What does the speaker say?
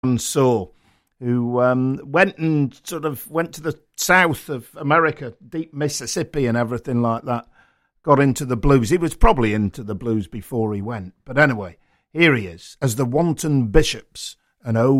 Saw, who went to the south of America, deep Mississippi and everything like that, got into the blues. He was probably into the blues before he went. But anyway, here he is, as the Wanton Bishops, and oh,